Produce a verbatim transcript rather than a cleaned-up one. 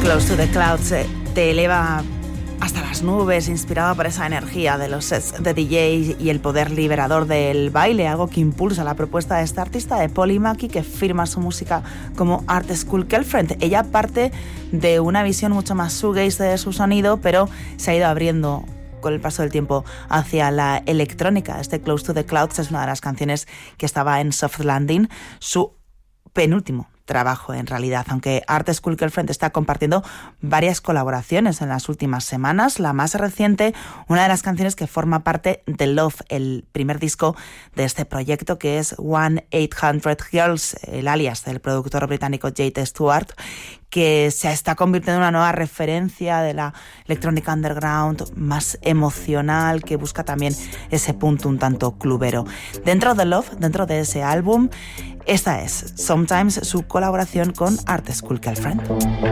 Close to the Clouds eh, te eleva hasta las nubes, inspirado por esa energía de los sets de D J y el poder liberador del baile, algo que impulsa la propuesta de esta artista de Polly Mackey, que firma su música como Art School Girlfriend. Ella parte de una visión mucho más shoegaze de su sonido, pero se ha ido abriendo con el paso del tiempo hacia la electrónica. Este Close to the Clouds es una de las canciones que estaba en Soft Landing, su penúltimo trabajo en realidad, aunque Art School Girlfriend está compartiendo varias colaboraciones en las últimas semanas. La más reciente, una de las canciones que forma parte de Love, el primer disco de este proyecto, que es one eight hundred Girls, el alias del productor británico Jade Stewart, que se está convirtiendo en una nueva referencia de la electrónica underground más emocional, que busca también ese punto un tanto clubero. Dentro de Love, dentro de ese álbum, esta es Sometimes, su colaboración con Art School Girlfriend.